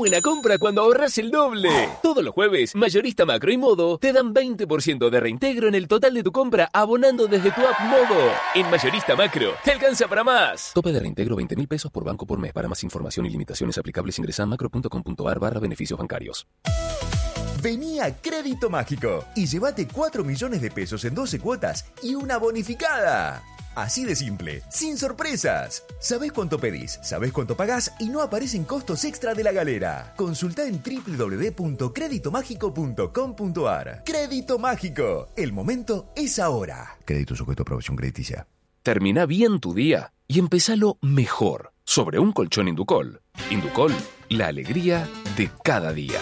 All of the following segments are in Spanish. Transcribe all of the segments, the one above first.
buena compra cuando ahorras el doble. Todos los jueves, Mayorista Macro y Modo te dan 20% de reintegro en el total de tu compra abonando desde tu app Modo. En Mayorista Macro, te alcanza para más. Tope de reintegro 20.000 pesos por banco por mes. Para más información y limitaciones aplicables ingresa a macro.com.ar/beneficios bancarios. Vení a Crédito Mágico y llévate 4 millones de pesos en 12 cuotas y una bonificada. Así de simple, sin sorpresas. Sabés cuánto pedís, sabés cuánto pagás y no aparecen costos extra de la galera. Consultá en www.creditomágico.com.ar. Crédito Mágico. El momento es ahora. Crédito sujeto a aprobación crediticia. Termina bien tu día y empezalo mejor. Sobre un colchón Inducol. Inducol, la alegría de cada día.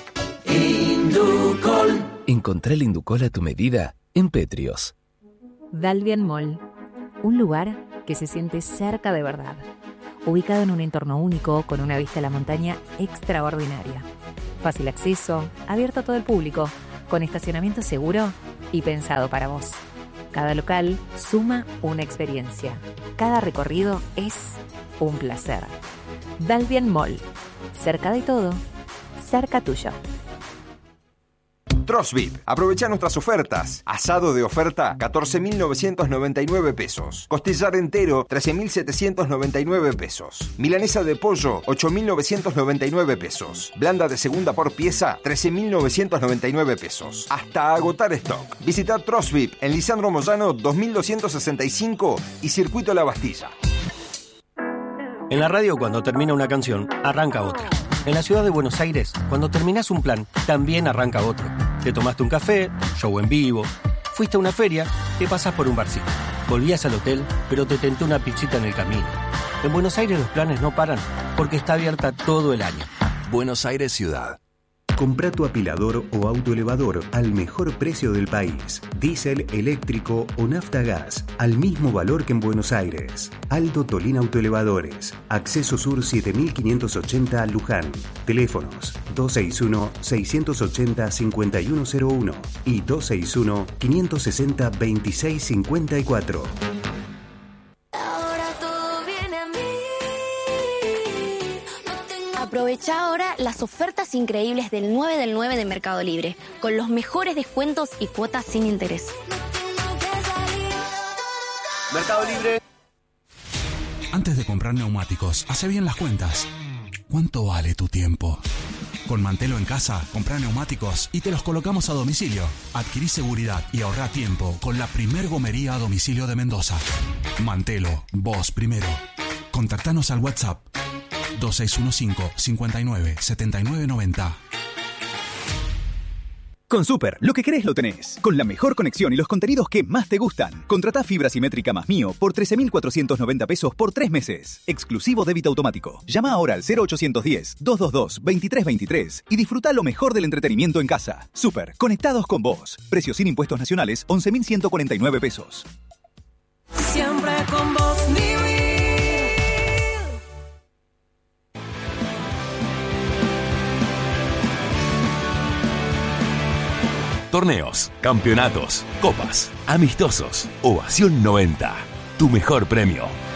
Inducol. Encontrá el Inducol a tu medida en Petrios. Dalvian Mall. Un lugar que se siente cerca de verdad. Ubicado en un entorno único, con una vista a la montaña extraordinaria. Fácil acceso, abierto a todo el público, con estacionamiento seguro y pensado para vos. Cada local suma una experiencia. Cada recorrido es un placer. Dalvian Mall. Cerca de todo, cerca tuyo. Trosvip, aprovecha nuestras ofertas. Asado de oferta, 14.999 pesos. Costillar entero, 13.799 pesos. Milanesa de pollo, 8.999 pesos. Blanda de segunda por pieza, 13.999 pesos. Hasta agotar stock. Visita Trosvip en Lisandro Moyano 2265 y Circuito La Bastilla. En la radio, cuando termina una canción, arranca otra. En la ciudad de Buenos Aires, cuando terminás un plan, también arranca otro. Te tomaste un café, show en vivo, fuiste a una feria, te pasás por un barcito. Volvías al hotel, pero te tentó una pizzita en el camino. En Buenos Aires los planes no paran, porque está abierta todo el año. Buenos Aires Ciudad. Comprá tu apilador o autoelevador al mejor precio del país. Diésel, eléctrico o nafta gas, al mismo valor que en Buenos Aires. Aldo Tolín Autoelevadores. Acceso Sur 7580 Luján. Teléfonos 261-680-5101 y 261-560-2654. Aprovecha ahora las ofertas increíbles del 9 del 9 de Mercado Libre, con los mejores descuentos y cuotas sin interés. Mercado Libre. Antes de comprar neumáticos, hace bien las cuentas. ¿Cuánto vale tu tiempo? Con Mantelo en casa, comprá neumáticos y te los colocamos a domicilio. Adquirí seguridad y ahorrá tiempo con la primer gomería a domicilio de Mendoza. Mantelo, vos primero. Contactanos al WhatsApp 2615-59-7990. Con Super, lo que querés lo tenés. Con la mejor conexión y los contenidos que más te gustan. Contratá fibra simétrica más Mío por 13.490 pesos por 3 meses. Exclusivo débito automático. Llama ahora al 0810-222-2323 y disfruta lo mejor del entretenimiento en casa. Super, conectados con vos. Precios sin impuestos nacionales, 11.149 pesos. Siempre con vos, Torneos, campeonatos, copas, amistosos. Ovación 90. Tu mejor premio.